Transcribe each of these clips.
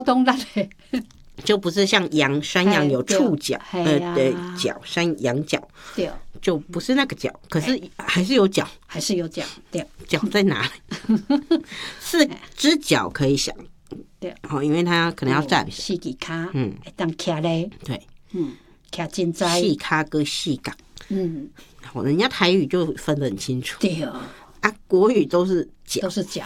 动力的， 就不是像山羊有触角，对，角羊角， 对， 就不是那个角，可是还是有角， 还是有角，对， 角在哪里？4只脚可以想， 对， 因为它可能要站 4只脚，会当徛咧， 对， 徛真在， 细卡跟细杠，人家台语就分得很清楚， 对啊，国语都是脚，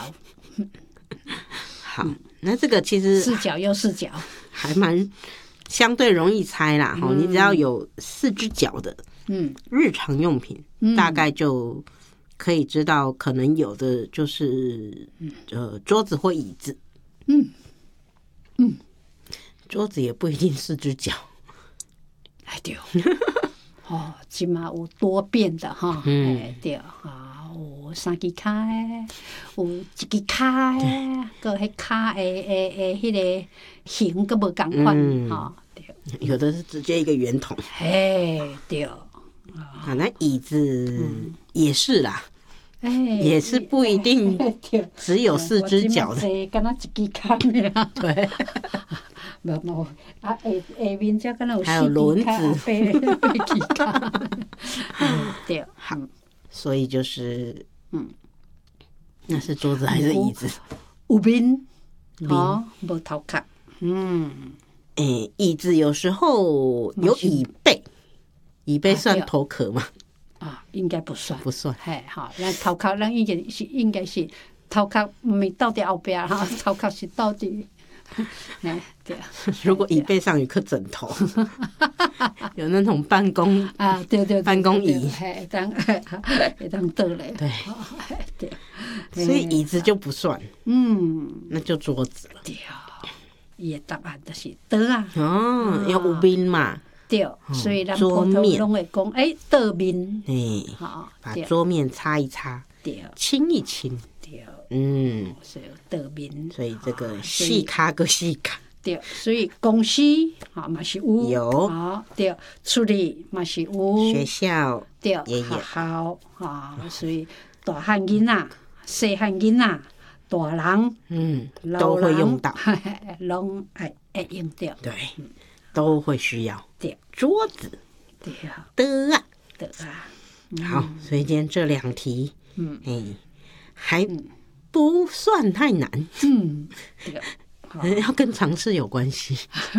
好，那这个其实 4脚又4脚， 还蛮相对容易猜啦。你只要有4只脚的，日常用品，大概就可以知道，可能有的就是桌子或椅子，桌子也不一定4只脚， 哎对，今嘛有多变的哈，哎对啊，有3只脚的，有1只脚的，个迄脚的迄个形个无同款哈，对， 有的是直接一个圆筒， 哎对， 那椅子也是啦。也是不一定只有4只脚的， 敢若1只脚尔。 对， 无下面才敢若有还有轮子 8只脚。对， 好，所以就是那是桌子还是椅子？ 有面，无头壳。 椅子有时候有椅背，椅背算头壳吗？ 应该不算， 不算。 咱头壳，咱应该是头壳，唔是倒伫后边哈，头壳是倒伫。对。 如果椅背上有颗枕头，有那种办公对， 办公椅， 会当倒咧。 对，所以椅子就不算。那就桌子了。 对，伊的答案就是桌啊。 要有面嘛。 对，所以咱普通拢会讲，桌面， 把桌面擦一擦， 对， 清一清， 对，所以桌面， 所以这个细卡个细卡， 对，所以公司嘛是有，对，处理嘛是有， 学校对，学校所以大汉囡仔、细汉囡仔、大人， 都会用到， 拢会用到， 对。都会需要， 对， 桌子， 对啊， 的啊，好， 嗯所以今天这2题，还不算太难，对，要跟常识有关系，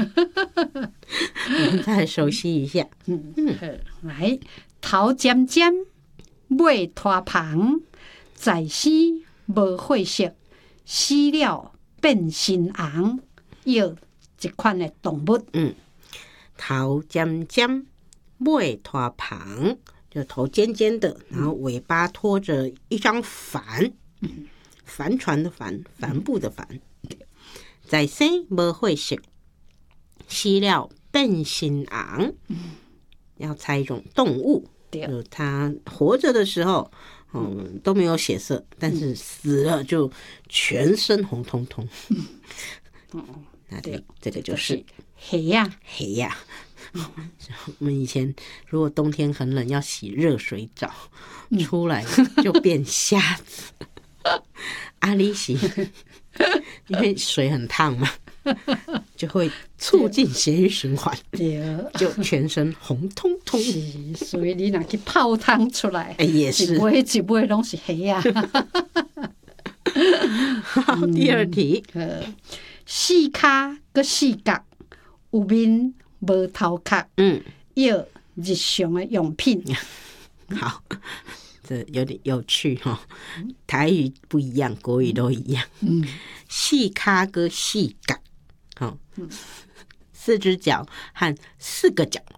我们再来熟悉一下， 来，头尖尖，尾拖旁，在死无血色，死了变身红，要一款的动物， 头尖尖，尾拖旁，就头尖尖的，然后尾巴拖着一张帆，帆船的帆，帆布的帆。在生无血色，死了变身红。要猜一种动物，就它活着的时候，都没有血色，但是死了就全身红彤彤。那这个就是黑呀。 我们以前如果冬天很冷，要洗热水澡，出来就变瞎子。你洗，因为水很烫嘛，就会促进血液循环，就全身红彤彤。 所以你若去泡汤出来， 也是一杯拢是黑呀。 好，第2题。 4脚佮4角，有面无头壳，要日常的用品。 好，这有点有趣哈，台语不一样，国语都一样。4腳跟4角，4只脚和4個腳。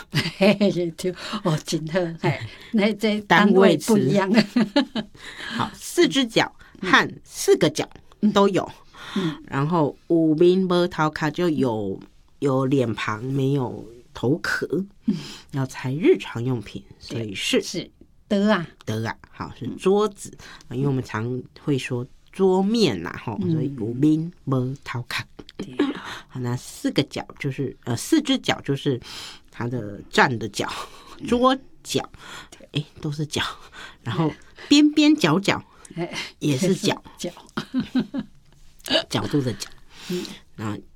真好，那这单位不一样。 好，4只脚和4個腳都有。然后有面无头壳就有脸庞没有头壳，要猜日常用品，所以是桌啊， 好，是桌子，因为我们常会说桌面呐，所以有面无头壳。好，那4個腳就是4只腳就是它的站的脚，桌角，都是脚，然后边边角角也是角。角度的角，然后